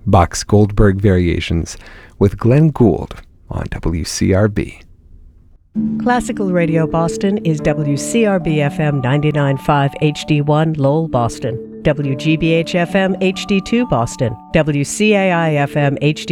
Bach's Goldberg Variations with Glenn Gould on WCRB. Classical Radio Boston is WCRB-FM 99.5 HD1 Lowell, Boston, WGBH-FM HD2 Boston, WCAI-FM HD